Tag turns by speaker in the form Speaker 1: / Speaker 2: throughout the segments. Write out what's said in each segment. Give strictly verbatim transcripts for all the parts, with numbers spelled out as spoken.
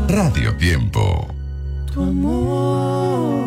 Speaker 1: Radio Tiempo.
Speaker 2: Tu amor.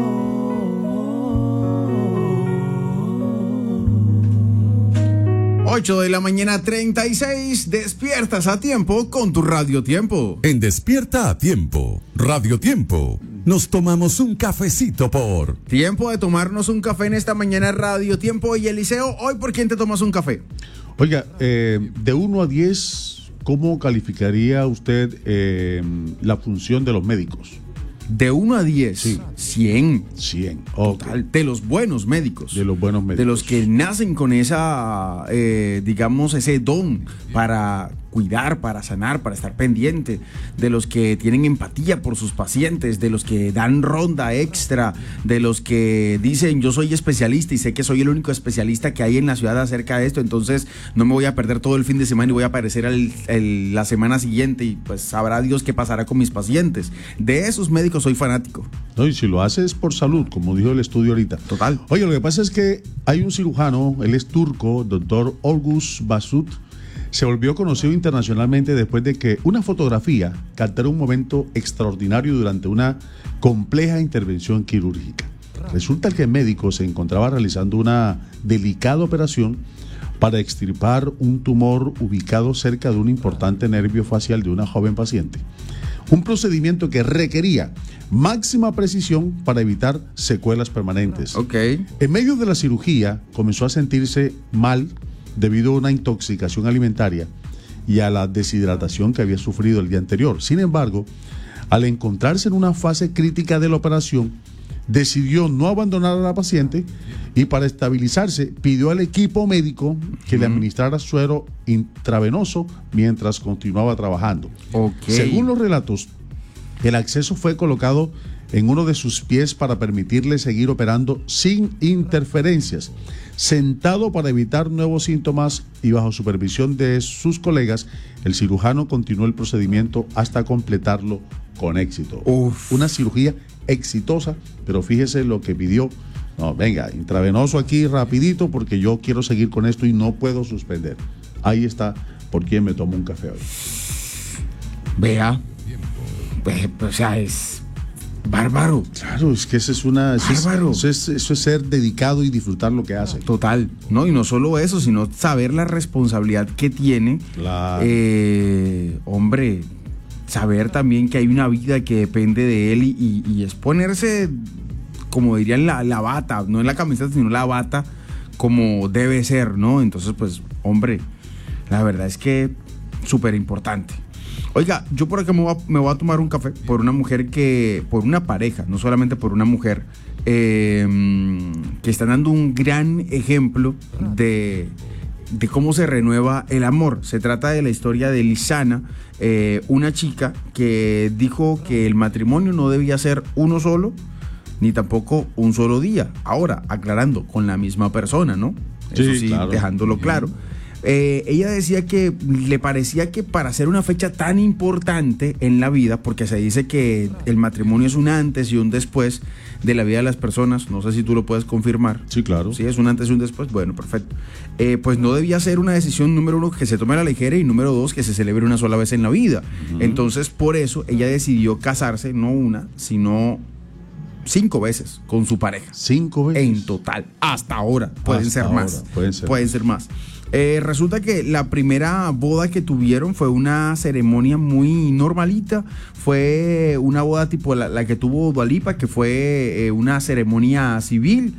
Speaker 3: ocho de la mañana, treinta y seis. Despiertas a tiempo con tu Radio Tiempo.
Speaker 4: En Despierta a Tiempo, Radio Tiempo, nos tomamos un cafecito por...
Speaker 3: Tiempo de tomarnos un café en esta mañana, Radio Tiempo. Y Eliseo, ¿hoy por quién te tomas un café?
Speaker 5: Oiga, eh, de uno a diez, ¿cómo calificaría usted eh, la función de los médicos?
Speaker 3: De uno a diez,
Speaker 5: sí.
Speaker 3: cien.
Speaker 5: cien, okay.
Speaker 3: Total, de los buenos médicos.
Speaker 5: De los buenos médicos.
Speaker 3: De los que nacen con esa, eh, digamos, ese don para cuidar, para sanar, para estar pendiente, de los que tienen empatía por sus pacientes, de los que dan ronda extra, de los que dicen yo soy especialista y sé que soy el único especialista que hay en la ciudad acerca de esto, entonces no me voy a perder todo el fin de semana y voy a aparecer el, el, la semana siguiente y pues sabrá Dios qué pasará con mis pacientes. De esos médicos soy fanático.
Speaker 5: No, y si lo hace es por salud, como dijo el estudio ahorita.
Speaker 3: Total.
Speaker 5: Oye, lo que pasa es que hay un cirujano, él es turco, doctor Olgus Basut. Se volvió conocido internacionalmente después de que una fotografía captara un momento extraordinario durante una compleja intervención quirúrgica. Resulta que el médico se encontraba realizando una delicada operación para extirpar un tumor ubicado cerca de un importante nervio facial de una joven paciente. Un procedimiento que requería máxima precisión para evitar secuelas permanentes.
Speaker 3: Okay.
Speaker 5: En medio de la cirugía comenzó a sentirse mal debido a una intoxicación alimentaria y a la deshidratación que había sufrido el día anterior. Sin embargo, al encontrarse en una fase crítica de la operación, decidió no abandonar a la paciente y para estabilizarse pidió al equipo médico que uh-huh. le administrara suero intravenoso mientras continuaba trabajando.
Speaker 3: Okay.
Speaker 5: Según los relatos, el acceso fue colocado en uno de sus pies para permitirle seguir operando sin interferencias. Sentado para evitar nuevos síntomas y bajo supervisión de sus colegas, el cirujano continuó el procedimiento hasta completarlo con éxito.
Speaker 3: Uf.
Speaker 5: Una cirugía exitosa, pero fíjese lo que pidió. No, venga, intravenoso aquí rapidito porque yo quiero seguir con esto y no puedo suspender. Ahí está por quien me tomo un café hoy.
Speaker 3: Vea, pues, o sea, es bárbaro.
Speaker 5: Claro, es que eso es una eso
Speaker 3: bárbaro.
Speaker 5: Es, eso, es, eso es ser dedicado y disfrutar lo que hace.
Speaker 3: Total, no, y no solo eso, sino saber la responsabilidad que tiene.
Speaker 5: Claro.
Speaker 3: Eh, hombre, saber también que hay una vida que depende de él y, y, y es ponerse, como dirían, la, la bata, no en la camiseta, sino la bata como debe ser, ¿no? Entonces, pues, hombre, la verdad es que súper importante. Oiga, yo por acá me voy, a, me voy a tomar un café por una mujer que, por una pareja, no solamente por una mujer, eh, que están dando un gran ejemplo de, de cómo se renueva el amor. Se trata de la historia de Lisana, eh, una chica que dijo que el matrimonio no debía ser uno solo, ni tampoco un solo día. Ahora, aclarando, con la misma persona, ¿no? Eso sí, sí, claro, dejándolo claro. Eh, ella decía que le parecía que para hacer una fecha tan importante en la vida, porque se dice que el matrimonio es un antes y un después de la vida de las personas, no sé si tú lo puedes confirmar.
Speaker 5: Sí, claro.
Speaker 3: Sí, es un antes y un después, bueno, perfecto. Eh, pues no debía ser una decisión, número uno, que se tome a la ligera y número dos, que se celebre una sola vez en la vida. Uh-huh. Entonces, por eso ella decidió casarse, no una, sino cinco veces con su pareja.
Speaker 5: Cinco veces.
Speaker 3: En total, hasta ahora. Pueden
Speaker 5: hasta
Speaker 3: ser
Speaker 5: ahora,
Speaker 3: más.
Speaker 5: Pueden ser
Speaker 3: pueden
Speaker 5: más.
Speaker 3: ser más. Eh, resulta que la primera boda que tuvieron fue una ceremonia muy normalita. Fue una boda tipo la, la que tuvo Dua Lipa, que fue eh, una ceremonia civil.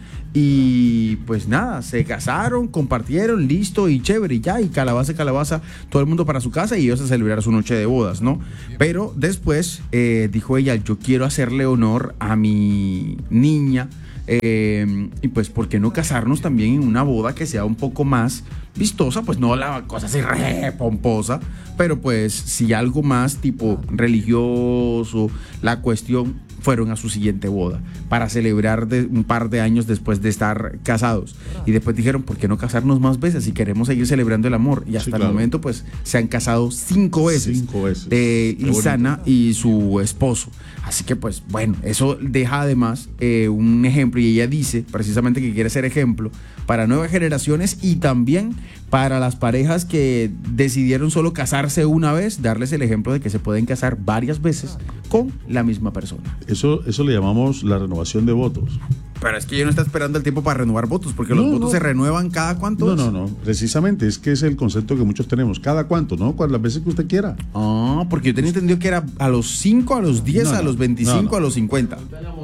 Speaker 3: Y pues nada, se casaron, compartieron, listo y chévere y ya, y calabaza, calabaza, todo el mundo para su casa y ellos a celebrar su noche de bodas, ¿no? Pero después eh, dijo ella, yo quiero hacerle honor a mi niña. Eh, y pues, ¿por qué no casarnos también en una boda que sea un poco más vistosa? Pues no la cosa así re pomposa, pero pues si algo más tipo religioso, la cuestión, fueron a su siguiente boda para celebrar de un par de años después de estar casados. Y después dijeron, ¿por qué no casarnos más veces si queremos seguir celebrando el amor? Y hasta sí, claro. el momento pues se han casado cinco veces.
Speaker 5: Cinco veces.
Speaker 3: Eh, Lisana y su esposo. Así que pues bueno, eso deja además eh, un ejemplo, y ella dice precisamente que quiere ser ejemplo para nuevas generaciones y también Para las parejas que decidieron solo casarse una vez, darles el ejemplo de que se pueden casar varias veces con la misma persona.
Speaker 5: Eso, eso le llamamos la renovación de votos.
Speaker 3: Pero es que yo no está esperando el tiempo para renovar votos, porque
Speaker 5: No,
Speaker 3: los votos
Speaker 5: no.
Speaker 3: se renuevan cada cuánto.
Speaker 5: No, no, no. Precisamente es que es el concepto que muchos tenemos. ¿Cada cuánto? ¿No? Las veces que usted quiera.
Speaker 3: Ah, porque yo tenía entendido que era a los cinco, a los diez,
Speaker 5: No, no,
Speaker 3: a los veinticinco,
Speaker 5: no, no.
Speaker 3: a los cincuenta.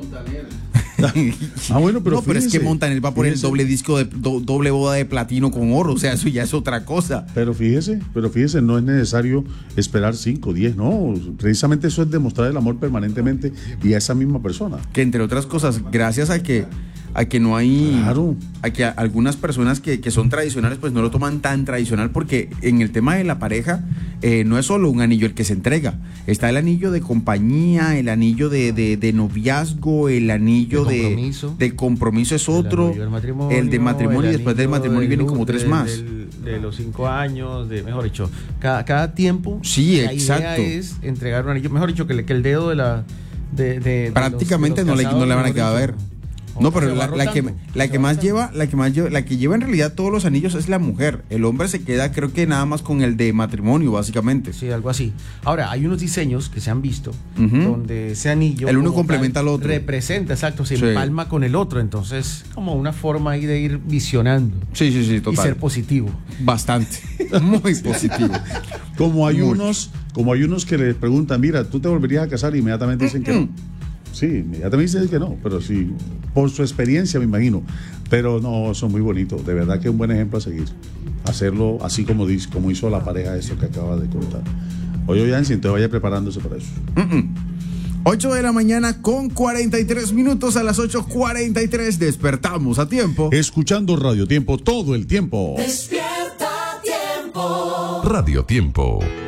Speaker 5: Ah, bueno, pero
Speaker 3: no, pero es que
Speaker 5: fíjese,
Speaker 3: Montaner va a poner el
Speaker 5: fíjese.
Speaker 3: doble disco de do- doble boda de platino con oro, o sea, eso ya es otra cosa.
Speaker 5: Pero fíjese, pero fíjese, no es necesario esperar cinco, diez, no. Precisamente eso es demostrar el amor permanentemente y a esa misma persona.
Speaker 3: Que entre otras cosas, gracias a que a que no hay
Speaker 5: Claro.
Speaker 3: a que a- algunas personas que, que son tradicionales pues no lo toman tan tradicional, porque en el tema de la pareja eh, no es solo un anillo el que se entrega, está el anillo de compañía, el anillo de, de, de noviazgo, el anillo
Speaker 1: De
Speaker 3: de
Speaker 1: compromiso.
Speaker 3: de compromiso es otro,
Speaker 1: El, matrimonio,
Speaker 3: el de matrimonio, y
Speaker 1: el
Speaker 3: después del
Speaker 1: anillo
Speaker 3: matrimonio
Speaker 1: del
Speaker 3: vienen como
Speaker 1: luz,
Speaker 3: tres
Speaker 1: del-
Speaker 3: más.
Speaker 1: del- de los cinco años, de mejor dicho, cada, cada tiempo.
Speaker 3: Sí,
Speaker 1: la
Speaker 3: exacto.
Speaker 1: idea es entregar un anillo, mejor dicho, que, le- que el dedo de la. De, de- de
Speaker 3: Prácticamente
Speaker 1: los- de
Speaker 3: no,
Speaker 1: los
Speaker 3: le, no le van a
Speaker 1: casados,
Speaker 3: quedar a
Speaker 1: mejor
Speaker 3: ver.
Speaker 1: dicho.
Speaker 3: No,
Speaker 1: O
Speaker 3: pero
Speaker 1: se
Speaker 3: la,
Speaker 1: va
Speaker 3: la que,
Speaker 1: rotando,
Speaker 3: la
Speaker 1: se
Speaker 3: que
Speaker 1: va
Speaker 3: más
Speaker 1: rotando.
Speaker 3: lleva, la que más lleva, la que lleva en realidad todos los anillos es la mujer. El hombre se queda, creo que nada más con el de matrimonio, básicamente.
Speaker 1: Sí, algo así. Ahora, hay unos diseños que se han visto
Speaker 3: Ujú.
Speaker 1: donde ese anillo.
Speaker 3: El uno
Speaker 1: como
Speaker 3: complementa
Speaker 1: tal,
Speaker 3: al otro.
Speaker 1: Representa, exacto, se
Speaker 3: Sí.
Speaker 1: empalma con el otro. Entonces, como una forma ahí de ir visionando
Speaker 3: Sí, sí, sí,
Speaker 1: y
Speaker 3: total.
Speaker 1: ser positivo.
Speaker 3: Bastante. Muy positivo.
Speaker 5: Como hay
Speaker 3: Mucho.
Speaker 5: unos, como hay unos que les preguntan, mira, ¿tú te volverías a casar? Y inmediatamente dicen que no. Sí, inmediatamente dicen que no, pero sí, por su experiencia me imagino. Pero no, son muy bonitos, de verdad que es un buen ejemplo a seguir. Hacerlo así como dice, como hizo la pareja eso que acaba de contar. Oye, Yancy, entonces vaya preparándose para eso.
Speaker 3: ocho de la mañana con cuarenta y tres minutos, a las ocho cuarenta y tres despertamos a tiempo.
Speaker 5: Escuchando Radio Tiempo todo el tiempo.
Speaker 2: Despierta tiempo.
Speaker 4: Radio Tiempo.